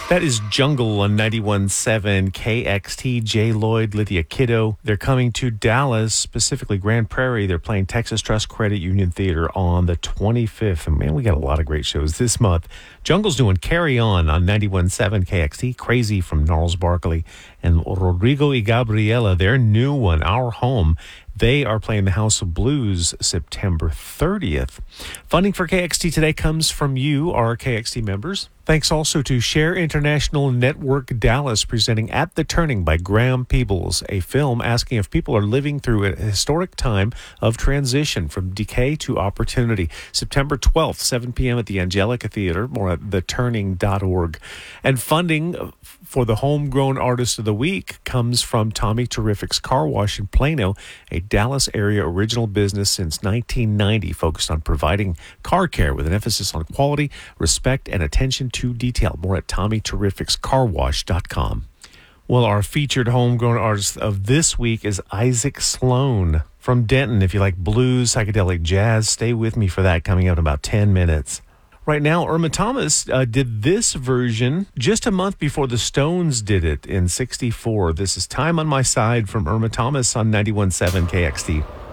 That is Jungle on 91.7 KXT. Jay Lloyd, Lydia Kiddo. They're coming to Dallas, specifically Grand Prairie. They're playing Texas Trust Credit Union Theater on the 25th. And man, we got a lot of great shows this month. Jungle's doing Carry On 91.7 KXT. Crazy from Gnarls Barkley. And Rodrigo y Gabriela, their new one, Our Home. They are playing the House of Blues September 30th. Funding for KXT today comes from you, our KXT members. Thanks also to Share International Network Dallas, presenting At the Turning by Graham Peebles, a film asking if people are living through a historic time of transition from decay to opportunity. September 12th, 7 p.m. at the Angelica Theater, more at theturning.org. And funding for the Homegrown Artist of the Week comes from Tommy Terrific's Car Wash in Plano, a Dallas area original business since 1990, focused on providing car care with an emphasis on quality, respect, and attention to detail. More at TommyTerrificsCarWash.com. Well, our featured homegrown artist of this week is Isaac Sloan from Denton. If you like blues, psychedelic jazz, stay with me for that, coming out in about 10 minutes. Right now, Irma Thomas did this version just a month before the Stones did it in '64. This is Time on My Side from Irma Thomas on 91.7 KXT.